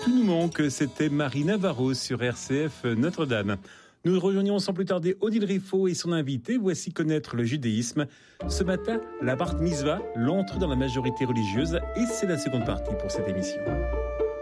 tout nous manque. C'était Marie Navarro sur RCF Notre-Dame. Nous rejoignons sans plus tarder Odile Riffaut et son invité. Voici connaître le judaïsme. Ce matin, la Bar Mitzvah, l'entrée dans la majorité religieuse, et c'est la seconde partie pour cette émission.